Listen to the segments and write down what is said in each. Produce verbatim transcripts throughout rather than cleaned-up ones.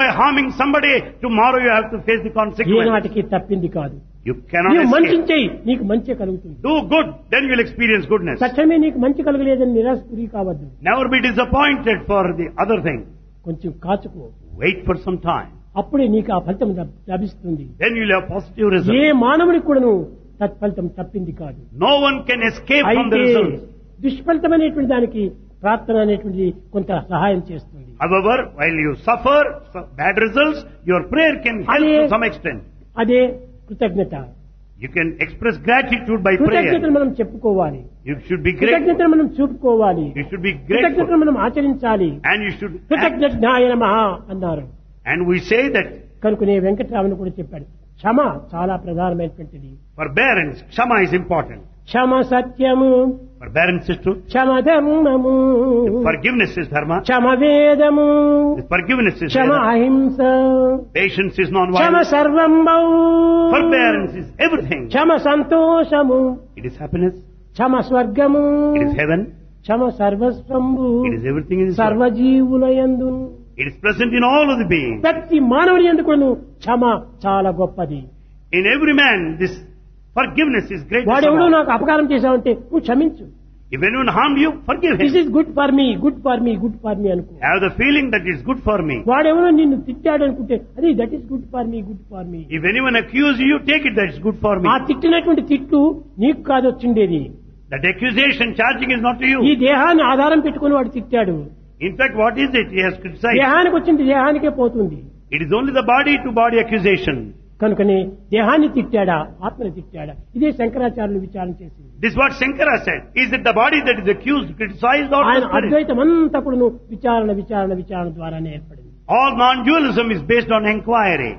By harming somebody, tomorrow you have to face the consequence. ఏనాటికి తప్పింది కాదు. You cannot నీవు మంచి escape. చేయి, నీకు మంచి కలుగుతుంది. Do good, then you will experience goodness. తక్షణమే నీకు మంచి కలగలేదని నిరాశ గురి కావద్దు. Never be disappointed for the other thing. కొంచెం కాచుకో. Wait for some time. అప్పుడే నీకు ఆ ఫలితం లబ్- లభిస్తుంది. Then you will have positive A results. మానవుడికి కూడాను తత్ఫలితం తప్పింది కాదు. No one can escape from the అయితే results. దుష్ఫలితం అనేటువంటి దానికి ప్రార్థన అనేటువంటిది కొంత సహాయం చేస్తుంది. However, while you suffer some bad results, your prayer can help అదే- to some extent. అదే కృతజ్ఞత. You can express gratitude by కృతజ్ఞతను prayer. మనం చెప్పుకోవాలి. You should be grateful. కృతజ్ఞతను మనం చూపుకోవాలి. You should be కృతజ్ఞతను grateful. మనం ఆచరించాలి. And you should act. కృతజ్ఞతాయ నమః అన్నారు. And we say that కనుకనే వెంకటరామన్ కూడా చెప్పాడు, క్షమ చాలా ప్రధానమైనటువంటిది. forbearance, kshama is important. క్షమ సత్యము, Forbearance is truth. క్షమ ధర్మము, Forgiveness is dharma. క్షమ వేదము, Forgiveness is క్షమ Veda. అహింస, Patience is Kshama non-violence. సర్వంబౌ, Forbearance is everything. క్షమ సంతోషము, It is happiness. క్షమ స్వర్గము, It is heaven. Kshama సర్వస్వంబు, It is everything in this world. సర్వజీవుల యందు, It is present in all of the beings. ప్రతి మానవుని యందు కూడాను క్షమ చాలా గొప్పది. In every man, this forgiveness is great. వాడెవడో నాకు అపకారం చేశావంటే నువ్వు క్షమించు. If anyone harmed you, forgive this him. Is good for me, good for me, good for me అనుకో. Have the feeling that it's good for me. వాడెవరో నిన్ను తిట్టాడు అనుకుంటే అది that is good for me, good for me. If anyone accuses you, take it that it's good for me. ఆ తిట్టినటువంటి తిట్టు నీకు కాదు వచ్చిండేది. That accusation, charging is not to ఈ you. దేహాన్ని ఆధారం పెట్టుకుని వాడు తిట్టాడు. In fact, what is it? He has criticized. దేహానికి వచ్చింది దేహానికే పోతుంది. It is only the body to body accusation. కనుకనే దేహాన్ని తిట్టాడా, ఆత్మని తిట్టాడా, ఇదే శంకరాచార్యులు విచారణ చేసింది. This is what Shankara said. Is it the body that is accused, criticized, or the ఆయన spirit? అద్వైతం అంతా కూడా విచారణ విచారణ విచారణ ద్వారానే ఏర్పడింది. All non-dualism is based on inquiry.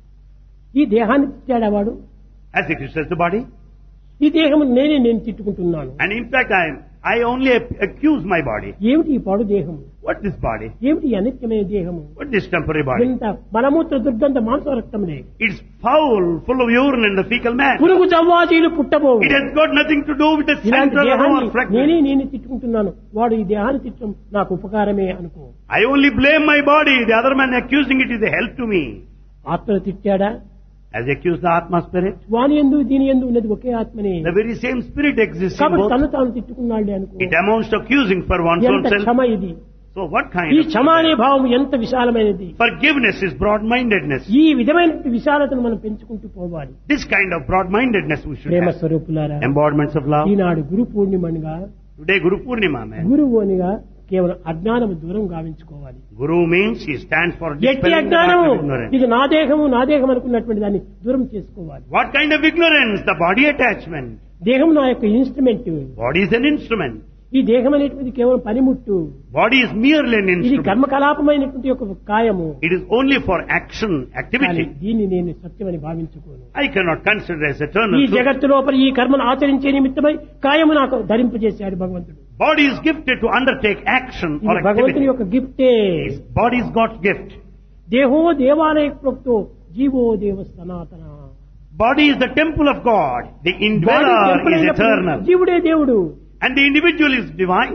ఈ దేహాన్ని తిట్టాడా వాడు, As he criticizes the body. ఈ దేహము నేనే నేను తిట్టుకుంటున్నాను. And in fact, I, I only accuse my body. ఏమిటి ఈ పాడు దేహము, What this body? ఏమిటి ఈ అనిత్యమైన దేహము, What this temporary body? ఇంత మలమూత్ర దుర్గంధ మాంస రక్తములే, It's foul, full of urine and the fecal matter. పురుగు జవ్వాజీలు పుట్టబో. It has got nothing to do with the ఇలాంటి central దేహాన్ని or నేనే fragment. నేను తిట్టుకుంటున్నాను, వాడు ఈ దేహాన్ని తిట్టడం నాకు ఉపకారమే అనుకో. I only blame my body. The other man accusing it is a help to me. ఆత్మను తిట్టాడా, As he accused the Atma spirit, వాని ఎందు దీని ఎందు ఉన్నది ఒకే ఆత్మనే. the very same spirit exists in కాబట్టి both. తను తాను తిట్టుకున్నాడే అనుకో. It amounts to accusing for one's own ఎంత self. క్షమ ఇది. So what kind ఈ of క్షమ అనే భావం ఎంత విశాలమైనది. forgiveness is broad-mindedness. ఈ విధమైన విశాలతను మనం పెంచుకుంటూ పోవాలి. This kind of broad-mindedness we should Prema have. స్వరూపులారా, Embodiments of love. Eenadu Guru పూర్ణిమనిగా Today Guru Purnima, man. గురువు అనిగా కేవలం అజ్ఞానము దూరం గావించుకోవాలి. Guru means he stands for ఎట్టి dispelling the అజ్ఞానము, dark of ignorance. ఇది నా దేహము నా దేహం అనుకున్నటువంటి దాన్ని దూరం చేసుకోవాలి. What kind of ignorance? The body attachment. దేహం నా యొక్క instrument. Body is an instrument. ఈ దేహం అనేటువంటిది కేవలం పనిముట్టు. Body is merely an ఇది instrument. కర్మకలాపమైనటువంటి ఒక కాయము. It is only for action, కానీ activity. దీన్ని నేను సత్యమని భావించుకోను. I cannot consider as eternal ఈ truth. జగత్తు లోపల ఈ కర్మను ఆచరించే నిమిత్తమై కాయము నాకు ధరింపజేశాడు భగవంతుడు. Body is gifted to undertake action or ఇది భగవంతుని activity. యొక్క గిఫ్టే. Body is God's gift. దేహో దేవాలయ ప్రోక్తో జీవో దేవ సనాతన. Body is the temple of God. The body indweller temple is అయినప్పుడు eternal. జీవుడే దేవుడు. And the individual is divine.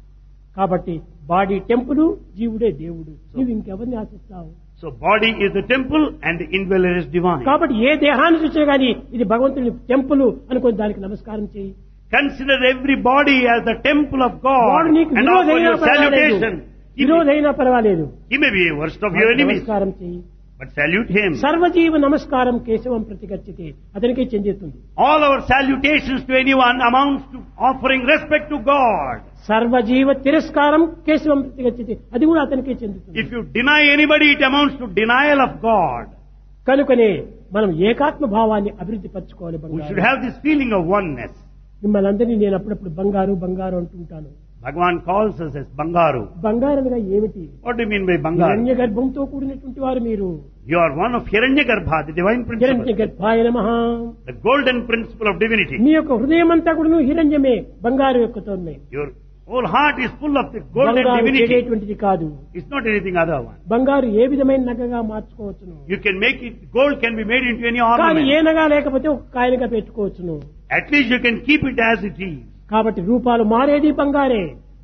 కాబట్టి బాడీ టెంపుల్, జీవుడే దేవుడు. నువ్వు ఇంకెవరిని ఆశిస్తావు? So body is the temple and the indweller is divine. కాబట్టి ఏ దేహాన్ని చూసినా గానీ ఇది భగవంతుని టెంపుల్ అనుకొని దానికి నమస్కారం చేయి. Consider every body as the temple of వాడు God నీకు and offer విరోధైనా your పర్వాలేదు, salutation. He may, విరోధైనా పర్వాలేదు, he may be a worst of your వాడికి enemies, నమస్కారం చేయి. but salute him. సర్వజీవ నమస్కారం కేశవం ప్రతిగచ్చితే అతనికే చెందుతుంది. All our salutations to anyone amounts to offering respect to God. సర్వజీవ తిరస్కారం కేశవం ప్రతిగచ్చితే అది కూడా అతనికే చెందుతుంది. If you deny anybody, it amounts to denial of God. కనుకనే మనం ఏకాత్మ భావాన్ని అభివృద్ధి పరచుకోవాలి. We should బంగారు have this feeling of oneness. మిమ్మల్ని అందరినీ నేను అప్పుడప్పుడు బంగారు బంగారు అంటుంటాను. Bhagavan calls us as Bangaru. బంగారముగా ఏమిటి? What do you mean by Bangaru? హిరణ్య గర్భంతో కూడినటువంటి వారు మీరు. You are one of Hiranyagarbha, the divine హిరణ్య principle, గర్భాయ నమః. the golden principle of divinity. మీ యొక్క హృదయం అంతా కూడా హిరణ్యమే, బంగారు యొక్కతో ఉన్నాయి. Your whole heart is full of the golden బంగారు divinity. చెడేటువంటిది కాదు. It's not anything other one. బంగారు ఏ విధమైన నగగా మార్చుకోవచ్చును. You can make it, gold can be made into any కానీ ఏ ornament. నగా లేకపోతే ఒక కాయనగా పెట్టుకోవచ్చును. At least you can keep it as it is. కాబట్టి రూపాలు మారేది బంగారే.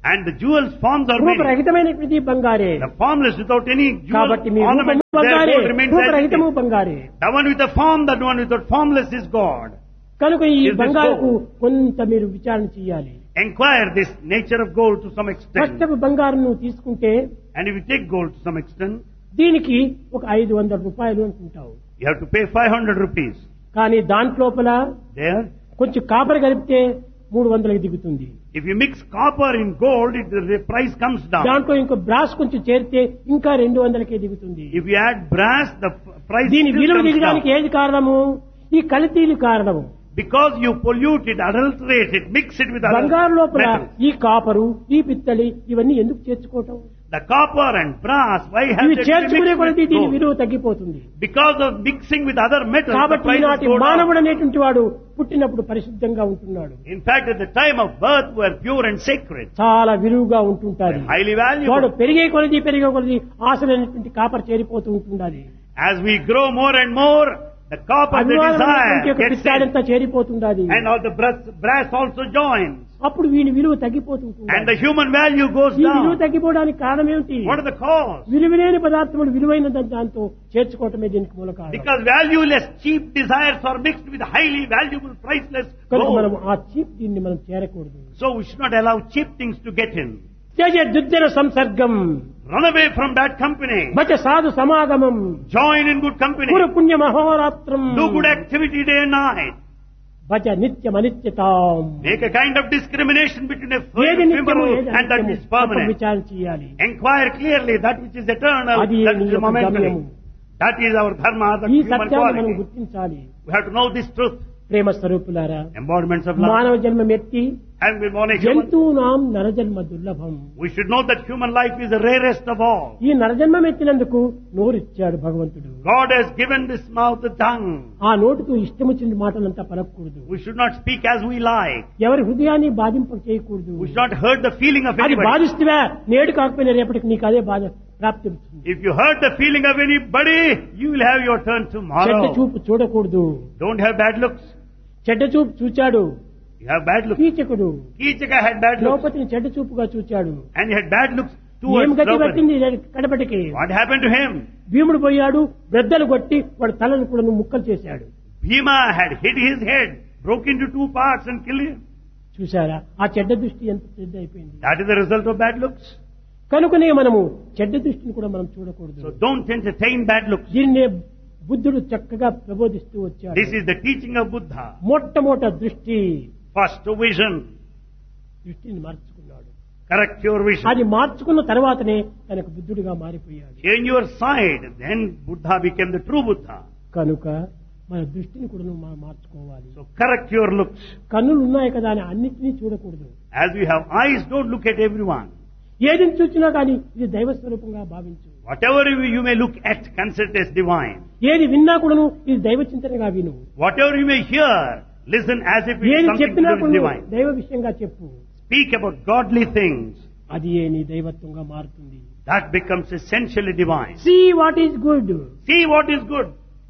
And the jewels forms are many. రూపరహితమైనటువంటి బంగారే. The formless without any jewel కాబట్టి మీ ornament, రూపము బంగారే, therefore remains రూపరహితము identical. బంగారే. The one with a form, that one without formless is God. కనుక ఈ Is this బంగారుకు gold? కొంత మీరు విచారణ చేయాలి. Enquire this nature of gold to some extent. కష్టపు బంగారం నువ్వు తీసుకుంటే And if you take gold to some extent, దీనికి ఒక ఐదు వందల రూపాయలు అనుకుంటావు. you have to pay five hundred rupees. కానీ దాంట్లోపల There, కొంచెం కాపర్ కలిపితే మూడు వందలకి దిగుతుంది. if you mix copper in gold, it, the price comes down. దాంట్లో ఇంకో బ్రాస్ కొంచెం చేరితే ఇంకా రెండు వందలకే దిగుతుంది. If you add brass, the f- price దీని still విలువ comes దిగడానికి down. ఏది కారణము? ఈ కల్తీలు కారణము. Because you pollute it, adulterate it, mix it with other బంగారు లోపల metals. ఈ కాపరు, ఈ పిత్తలి ఇవన్నీ ఎందుకు చేర్చుకోవటం? The copper and brass, why have ఇవి they చేర్చుకునే mixed కొలది with దీని gold? విలువ తగ్గిపోతుంది. Because of mixing with other metals, the కాబట్టి prices ఈనాటి go down. మానవుడు అనేటువంటి వాడు పుట్టినప్పుడు పరిశుద్ధంగా ఉంటున్నాడు. In fact, at the time of birth, were pure and sacred, చాలా విలువగా ఉంటుంటారు. highly వాడు valuable. పెరిగే కొలది పెరిగే కొలది ఆశలైనటువంటి కాపర్ చేరిపోతూ ఉంటుండాలి. As we grow more and more, the copper, the అభిమానమైనటువంటి desire, యొక్క gets in, పిత్తాడంతా చేరిపోతుండాలి. and all the brass, brass also joins, అప్పుడు వీని విలువ and తగ్గిపోతుంటుంది. the human value goes ఈ విలువ down. తగ్గిపోవడానికి కారణం ఏమిటి? What are the cause? విలువలేని పదార్థములు విలువైన దాంతో చేర్చుకోవటమే దీనికి మూల కారణం. Because valueless, cheap desires are mixed with highly valuable, priceless కనుక మనం gold. ఆ చీప్ దీన్ని మనం చేరకూడదు. So we should not allow cheap things to get in. త్యజ దుర్జన సంసర్గం Run away from bad company. భజ సాధు సమాగమం Join in good company. కురు పుణ్య మహోరాత్రం Do good activity day and night. భజ నిత్యం అనిత్యతాం. Make a kind of discrimination between a ఏది నిత్యము ephemeral ఏది and that అనిత్యము is తప్పక permanent. విచారణ చేయాలి. Enquire clearly that which is eternal, అది that నీ is యొక్క momentary. గమ్యము. That is our dharma, the ఈ human సత్యాన్ని మనం quality. గుర్తించాలి. We have to know this truth. ప్రేమ స్వరూపులారా, Embodiments of love. మానవ జన్మ ఎత్తి And we want a human. జంతువునాం నరజన్మ దుర్లభం. We should know that human life is the rarest of all. ఈ నరజన్మం ఎత్తినందుకు నోరిచ్చాడు భగవంతుడు. God has given this mouth the tongue. ఆ నోటితో ఇష్టమొచ్చిన మాటలంతా పలకూడదు. We should not speak as we like. ఎవరి హృదయాన్ని బాధింప చేయకూడదు. We should not hurt the feeling of అది anybody. బాధిస్తువా నేడు కాకపోయినా రేపటికి నీకు అదే బాధ ప్రాప్తి అవుతుంది. If you hurt the feeling of anybody, you will have your turn చెడ్డ tomorrow. చూపు చూడకూడదు. Don't have bad looks. చెడ్డ చూపు చూచాడు You have bad looks. కీచకుడు. Kీచka had bad looks. ద్రౌపదిని చెడ్డ చూపుగా చూచాడు. And he had bad looks ఏం towards గతి Draupadi. పట్టింది కడపటికి? What happened to him? భీముడు పోయాడు, బ్రద్దలు కొట్టి వాడు తలను కూడా ముక్కలు చేశాడు. Bhima had hit his head, broke into two parts and killed him. చూశారా ఆ చెడ్డ దృష్టి ఎంత చెడ్డ అయిపోయింది. That is the result of bad looks. కనుకనే మనము చెడ్డ దృష్టిని కూడా మనం చూడకూడదు. So don't entertain bad looks. దీన్నే బుద్ధుడు చక్కగా ప్రబోధిస్తూ వచ్చాడు. This is the teaching of Buddha. మొట్టమొదట దృష్టి, First vision. దృష్టిని మార్చుకున్నాడు. Correct your vision. అది మార్చుకున్న తర్వాతనే తనకు బుద్ధుడిగా మారిపోయాడు. Change your side. Then Buddha became the true Buddha. కనుక మన దృష్టిని కూడా మనం మార్చుకోవాలి. So correct your looks. కన్నులు ఉన్నాయి కదా అని అన్నిటినీ చూడకూడదు. As we have eyes, don't look at everyone. ఏది చూసినా కానీ ఇది దైవ స్వరూపంగా భావించు. Whatever you you may look at, consider it as divine. ఏది విన్నా కూడాను ఇది దైవ చింతనగా విను. Whatever you may hear, listen as if it is ఏది something to చెప్పినా do with కూడా divine. దైవ విషయంగా చెప్పు. Speak about godly things. అది ఏ నీ దైవత్వంగా మారుతుంది. That becomes essentially divine. See what is good, See what is good.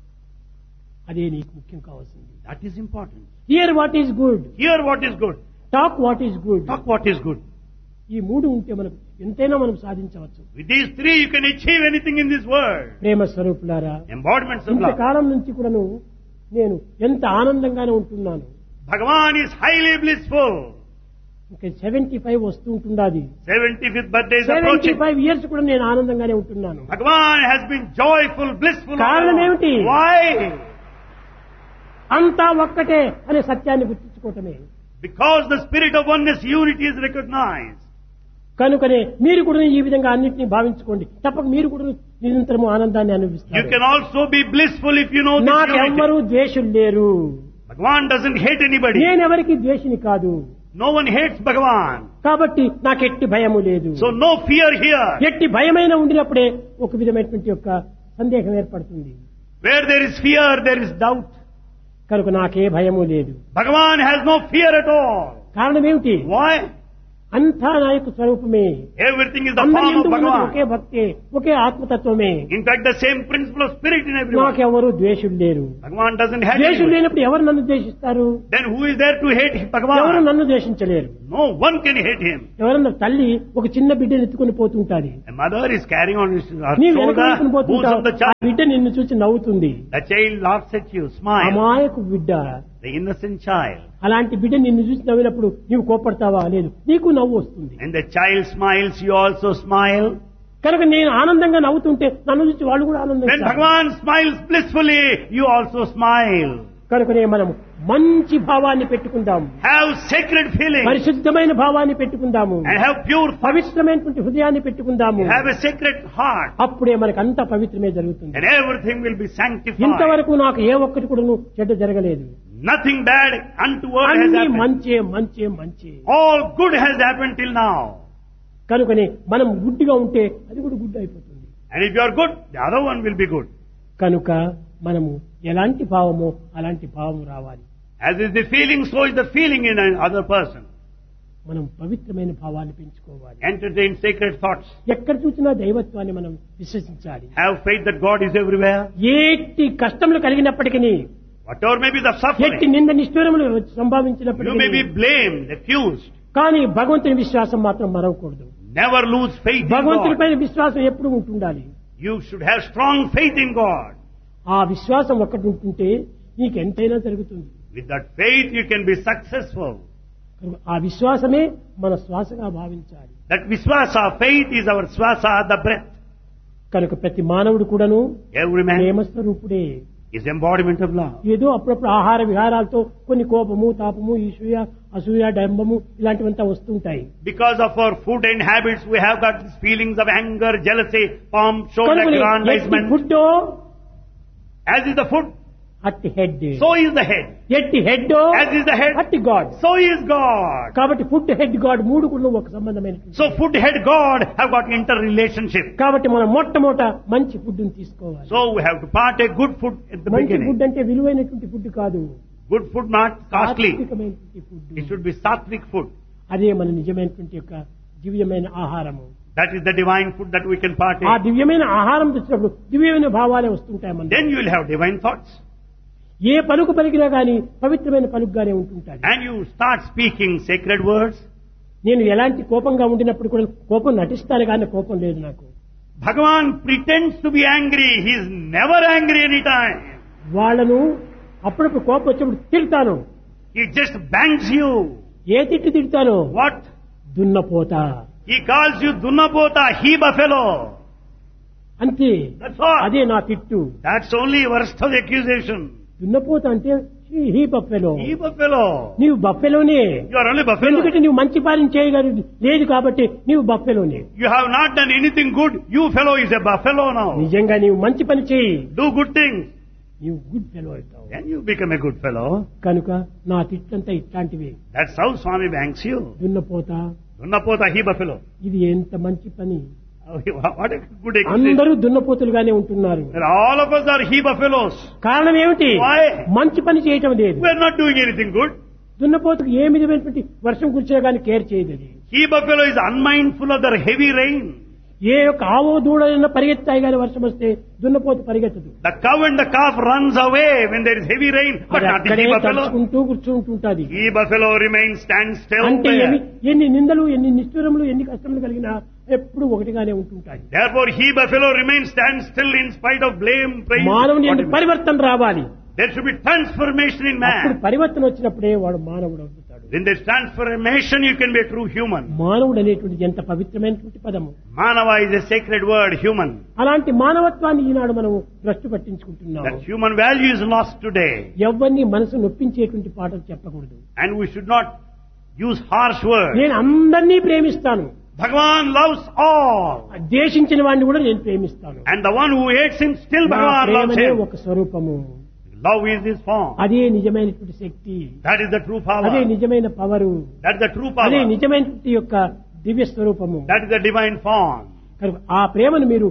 అదే నీకు ముఖ్యం కావాల్సింది. That is important. Here what is good, Hear what is good. Talk what is good. Talk what is good. ఈ మూడు ఉంటే మనకు ఎంతైనా మనం సాధించవచ్చు. With these three, you can achieve anything in this world. ప్రేమ స్వరూపులారా, Embodiments of love. ఇంతకాలం నుంచి కూడాను నేను ఎంత ఆనందంగానే ఉంటున్నాను. Bhagavan is highly blissful. ఇంకా సెవెంటీ ఫైవ్ వస్తూ ఉంటున్నది. seventy-fifth birthday is seventy approaching. Five years కూడా నేను ఆనందంగానే ఉంటున్నాను. Bhagavan has been joyful, blissful. all కారణం along. ఏమిటి? Why? అంతా ఒక్కటే అనే సత్యాన్ని గుర్తించుకోవటమే. Because the spirit of oneness, unity is recognized. కనుకనే మీరు కూడా ఈ విధంగా అన్నింటినీ భావించుకోండి. తప్పక మీరు కూడా నిరంతరము ఆనందాన్ని You అనుభవిస్తారు. can also be blissful if you know this నాకు unity. ఎవ్వరూ ద్వేషులు లేరు. Bhagavan doesn't hate anybody. నేనెవరికి ద్వేషిని కాదు. No one hates Bhagavan. కాబట్టి నాకు ఎట్టి భయము లేదు. So no fear here. ఎట్టి భయమైన ఉండినప్పుడే ఒక విధమైనటువంటి యొక్క సందేహం ఏర్పడుతుంది. Where there is fear, there is doubt. కనుక నాకే భయము లేదు. Bhagavan has no fear at all. కారణం ఏమిటి? Why? అంతా నా యొక్క స్వరూపమే. Everything is the అందరి form of యందు ఉన్నది Bhagavan. ఒకే భక్తే, ఒకే ఆత్మతత్వమే. In fact, the same principle of spirit in everyone. నాకెవరు ద్వేషులు లేరు. Bhagavan doesn't hate ద్వేషులు anyone. లేనప్పుడు ఎవరు నన్ను ద్వేషిస్తారు? Then who is there to hate ఎవరు Bhagavan? నన్ను ద్వేషించలేరు. No one can hate him. ఎవరన్నా తల్లి ఒక చిన్న బిడ్డను ఎత్తుకుని పోతుంటాది. A mother is carrying on his her నీ వెనక shoulder ఎత్తుకుని who's పోతుంటావు. of the ఆ child. బిడ్డ నిన్ను చూసి నవ్వుతుంది. The child laughs at you, smiles. అమాయకు బిడ్డ. The innocent child. అలాంటి బిడ్డ నిన్ను చూసి నవ్వినప్పుడు నీవు కోపడతావా? లేదు, నీకు నవ్వు వస్తుంది. And the child smiles, you also smile. కనుక నేను ఆనందంగా నవ్వుతుంటే నన్ను చూసి వాళ్ళు కూడా When ఆనందంగా. Bhagavan smiles blissfully, you also smile. కనుకనే మనం మంచి భావాన్ని పెట్టుకుందాము, Have sacred feelings పరిశుద్ధమైన భావాన్ని పెట్టుకుందాము, and have pure thoughts. పవిత్రమైనటువంటి హృదయాన్ని పెట్టుకుందాము. Have a sacred heart అప్పుడే మనకు అంత పవిత్రమే జరుగుతుంది. and everything will be sanctified. ఇంతవరకు నాకు ఏ ఒక్కటి కూడా చెడ్డ జరగలేదు. Nothing bad untoward has అన్ని happened. మంచే మంచే మంచి. All good has happened till now. కనుకనే మనం గుడ్డిగా ఉంటే అది కూడా గుడ్ అయిపోతుంది. And if you are good, the other one will be good. కనుక మనము ఎలాంటి భావమో అలాంటి భావం రావాలి. As is the feeling, so is the feeling in another person. మనం పవిత్రమైన భావాన్ని పెంచుకోవాలి. Entertain sacred thoughts. ఎక్కడ చూసినా దైవత్వాన్ని మనం విశ్వసించాలి. Have faith that God is everywhere. ఏటి కష్టములు కలిగినప్పటికీ, Whatever may be the ఎట్టి suffering, నింద నిష్ఠూరములు you may be సంభావించినప్పటికీ, blamed, accused. కానీ భగవంతుని విశ్వాసం మాత్రం మరవకూడదు. Never lose faith in God. భగవంతునిపైన విశ్వాసం ఎప్పుడు ఉంటుండాలి. You should have strong faith in God. ఆ విశ్వాసం ఒక్కటి ఉంటుంటే నీకు ఎంతైనా జరుగుతుంది. With that faith, you can be successful. కనుక ఆ విశ్వాసమే మన శ్వాసగా భావించాలి. That viswasa, faith is our swasa, the breath. కనుక ప్రతి మానవుడు కూడాను Every man ప్రేమస్వరూపుడే. is embodiment of love. ఏదో అప్పుడప్పుడు ఆహార విహారాలతో కొన్ని కోపము, తాపము, ఈసూయ, అసూయ, డంబము ఇలాంటివంతా వస్తుంటాయి. Because of our food and habits, we have got these feelings of anger, jealousy, pomp, show, కనుక ఎట్టి aggrandizement. Food As is the food, అట్టి head, so is the head. ఎట్టి head As is the head, అట్టి God. so is God. కాబట్టి food, head, God మూడు కూడా ఒక సంబంధమైన. So food, head, God have got interrelationship. కాబట్టి మనం మొట్టమొదట మంచి ఫుడ్ తీసుకోవాలి. So we have to partake good food at the మంచి beginning. ఫుడ్ అంటే విలువైనటువంటి ఫుడ్ కాదు, Good food, not costly. సాత్వికమైనటువంటి food. It should be sattvic food. అదే మన నిజమైనటువంటి యొక్క దివ్యమైన ఆహారము. That is the divine food that we can ఆ partake. దివ్యమైన ఆహారం తెచ్చినప్పుడు దివ్యమైన భావాలే వస్తుంటాయి మన. Then you will have divine thoughts. ఏ పలుకు పలికినా గాని పవిత్రమైన పలుకుగానే ఉంటుంటాయి. And you start speaking sacred words. నేను ఎలాంటి కోపంగా ఉండినప్పుడు కూడా కోపం నటిస్తాను కానీ కోపం లేదు నాకు. Bhagavan pretends to be angry. He is never angry any time. వాళ్ళను అప్పుడప్పుడు కోపం వచ్చినప్పుడు తిడతాను. He just bangs you. ఏ తిట్టు తిడతాను? What? దున్నపోతా. He calls you Dunnapota, he buffalo. అంతే, That's all. అదే నా తిట్టు. That's only worst of the accusation. దున్నపోతా అంటే హీ బఫెలో. He buffalo. నీవు బఫెలోనే. You are only buffalo. ఎందుకంటే నీవు మంచి పాలన చేయగలదు లేదు కాబట్టి నీవు బఫెలోనే. You have not done anything good. You fellow is a buffalo now. నిజంగా నీవు మంచి పని చేయి, Do good things. నీవు గుడ్ ఫెలో అవుతావు. Then you become a good fellow. కనుక నా తిట్టంతా ఇట్లాంటివి. That's how Swami banks you. దున్నపోతా, Dunnapota, he buffalo. ఇది ఎంత మంచి పని. What a good accusation. అందరూ దున్నపోతులుగానే ఉంటున్నారు. And all of us are he buffaloes. కారణం ఏమిటి? Why? మంచి పని చేయటం లేదు. We are not doing anything good. దున్నపోతుకు ఏ విధమైనటువంటి వర్షం కురిచినా కానీ కేర్ చేయదు. అది He buffalo is unmindful of the heavy rain. ఏ యొక్క ఆవో దూడైనా పరిగెత్తాయి కానీ వర్షం వస్తే దున్నపోతు పరిగెత్తదు. The cow and the calf runs away when there is heavy rain, but అది not the అక్కడే he buffalo. తడుచుకుంటూ కూర్చుంటుంటది. He buffalo remains stand still అంటే there. ఎన్ని ఎన్ని నిందలు, ఎన్ని నిష్ఠురములు, ఎన్ని కష్టములు కలిగినా ఎప్పుడు ఒకటిగానే ఉంటుంటాయి. Therefore, he buffalo remains stand still in spite of blame, praise. మానవుని యందు whatever. పరివర్తన రావాలి. There should be transformation in అప్పుడు man. పరివర్తన వచ్చినప్పుడే వాడు మానవుడు అవుతాడు. When there's transformation, you can be a true human. మానవుడు అనేటువంటిది ఎంత పవిత్రమైనటువంటి పదము. Manava is a sacred word, human. అలాంటి మానవత్వాన్ని ఈనాడు మనం భ్రష్టు పట్టించుకుంటున్నాం. That human value is lost today. ఎవరిని మనసు నొప్పించేటువంటి పాటలు చెప్పకూడదు. And we should not use harsh words. నేను అందరినీ ప్రేమిస్తాను, Bhagavan loves all. ద్వేషించిన వాడిని కూడా నేను ప్రేమిస్తాను. And the one who hates him, still నా Bhagavan loves ప్రేమనే him. ఒక స్వరూపము. Love is his form. అదే నిజమైనటువంటి శక్తి, That is the true అదే power. నిజమైన పవరు, That's the true అదే power. నిజమైనటువంటి యొక్క దివ్య స్వరూపము. That is the divine form. కనుక ఆ ప్రేమను మీరు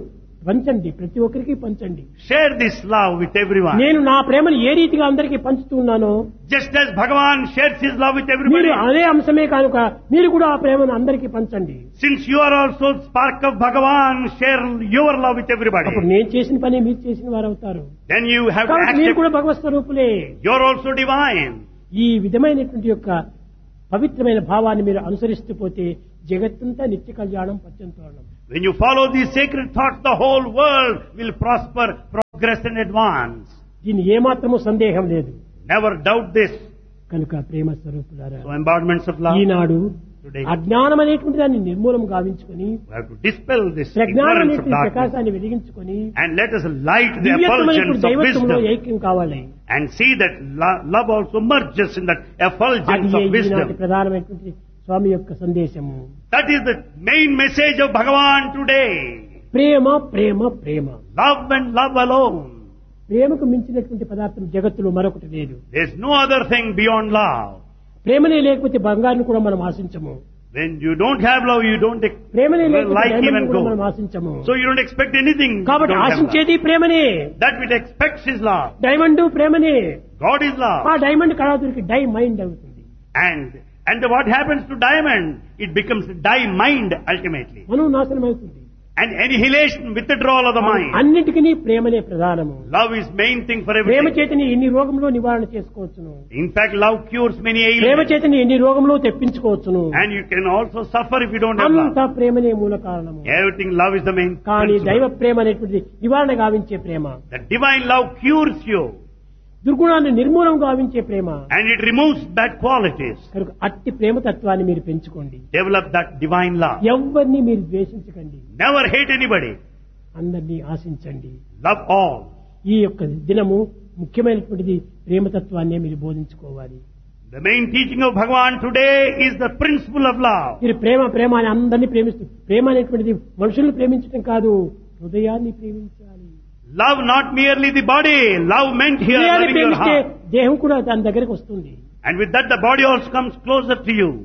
పంచండి, ప్రతి ఒక్కరికి పంచండి. Share this love with everyone. నేను నా ప్రేమను ఏ రీతిగా అందరికీ పంచుతున్నానో Just as Bhagavan shares his love with మీరు everybody. అదే అంశమే కనుక మీరు కూడా ఆ ప్రేమను అందరికీ పంచండి. Since you are also spark of Bhagavan, share your love with everybody. అప్పుడు నేను చేసిన పని మీరు చేసిన వారు అవుతారు. Then you have to కాబట్టి మీరు accept. కూడా భగవత్ స్వరూపులే. You are also divine. ఈ విధమైనటువంటి యొక్క పవిత్రమైన భావాన్ని మీరు అనుసరిస్తూ పోతే జగత్తంతా నిత్య కళ్యాణం పచ్చంతోరణం. When you follow these sacred thoughts, the whole world will prosper, progress and advance. దీని ఏమాత్రము సందేహం లేదు. Never doubt this. కనుక ప్రేమ స్వరూపులారా, So embodiments of love. Eenadu Today, అజ్ఞానం అనేటువంటి దాన్ని నిర్మూలం గావించుకొని we have to dispel this ప్రజ్ఞానం ignorance of అనేటువంటి darkness ప్రకాశాన్ని వెలిగించుకొని and let us light the దివ్యత్వమైనటువంటి effulgence of దైవత్వంలో wisdom ఐక్యం కావాలి. and see that lo- love also merges in that అది effulgence of ఈనాటి wisdom. ప్రధానమైనటువంటి స్వామి యొక్క సందేశము. That is the main message of Bhagavan today. Prema Prema Prema. Love and love alone. ప్రేమకు మించినటువంటి పదార్థం జగత్తులో మరొకటి లేదు. There is no other thing beyond love. ప్రేమనే లేకపోతే బంగారును కూడా మనం ఆశించము. When you don't have love, you don't ex- ప్రేమనే లేకపోతే like డైమండ్ even కూడా మనం gold. ఆశించము. So you don't expect anything. if you కాబట్టి don't have love. ఆశించేది ప్రేమనే. That which expects is love. Diamond ప్రేమనే. God is ఆ love. డైమండ్ కళాతురికి డై మైండ్ అవుతుంది. And and what happens to diamond? It becomes die mind ultimately. మనం నాశనం అవుతుంది. And annihilation, withdrawal of the mind. అన్నిటికీ ప్రేమనే ప్రధానము. Love is main thing for Prema everything. చేతని ఎన్ని రోగంలో నివారణ చేసుకోవచ్చును. In fact, love cures many Prema ailments. చేతని ఎన్ని రోగంలో తెప్పించుకోవచ్చును. And you can also suffer if you don't have అంత love. ప్రేమనే మూల కారణము. Everything, love is the main కానీ దైవ principle. ప్రేమ అనేటువంటిది నివారణ గావించే ప్రేమ. The divine love cures you. దుర్గుణాన్ని నిర్మూలం గావించే ప్రేమ. And it removes bad qualities. కనుక అట్టి ప్రేమ తత్వాన్ని మీరు పెంచుకోండి. Develop that divine love. ఎవరిని మీరు ద్వేషించకండి. Never hate anybody. అందరినీ ఆశించండి. Love all. ఈ యొక్క దినము ముఖ్యమైనటువంటిది ప్రేమతత్వాన్ని మీరు బోధించుకోవాలి. The main teaching of Bhagavan today is the principle of love. మీరు ప్రేమ ప్రేమ అని అందరినీ ప్రేమిస్తూ, ప్రేమ అనేటువంటిది మనుషుల్ని ప్రేమించడం కాదు, హృదయాన్ని ప్రేమించాలి. Love not merely the body. Love meant here హృదయాన్ని loving your ప్రేమిస్తే heart. దేహం కూడా దాని దగ్గరకు వస్తుంది. And with that the body also comes closer to you.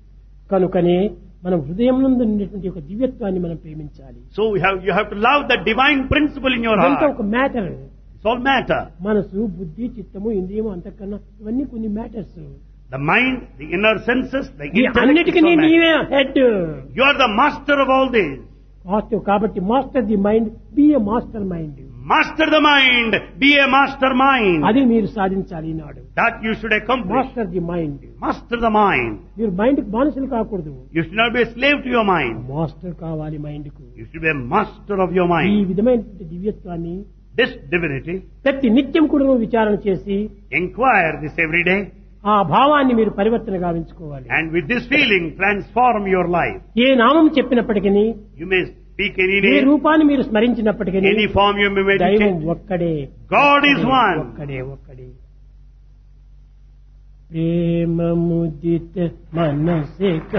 కనుకనే మనం హృదయం నందు ఉన్నటువంటి ఒక దివ్యత్వాన్ని మనం ప్రేమించాలి. So you have, you have to love the divine principle in your ఇదంతా heart. ఒక మ్యాటర్. It's all matter. మనసు, బుద్ధి, చిత్తము, ఇంద్రియము, అంతఃకరణ ఇవన్నీ కొన్ని matters. The mind, the inner senses, the ఈ intellect. అన్నిటికీ is all matter. నీవే head. You are the master of all this. Master కాబట్టి master the mind, B A master mind. Master the mind. Be a master mind. అది మీరు సాధించాలి ఈనాడు. That you should accomplish. Master the mind. Master the mind. మీరు mind కి బానిసలు కాకూడదు. You should not be a slave to your mind. Master కావాలి mind కు. You should be a master of your ఈ mind. విధమైనటువంటి దివ్యత్వాన్ని This divinity, ప్రతి నిత్యం కూడా విచారణ చేసి inquire this every day. ఆ భావాన్ని మీరు పరివర్తన గావించుకోవాలి. And with this feeling, transform your life. ఏ నామం చెప్పినప్పటికీ, You may speak any A name, రూపాన్ని మీరు స్మరించినప్పటికీ any form you may దైవం meditate. ఒక్కడే. God is one. ఒక్కడే ఒక్కడే. ప్రేమ ముదిత మనసే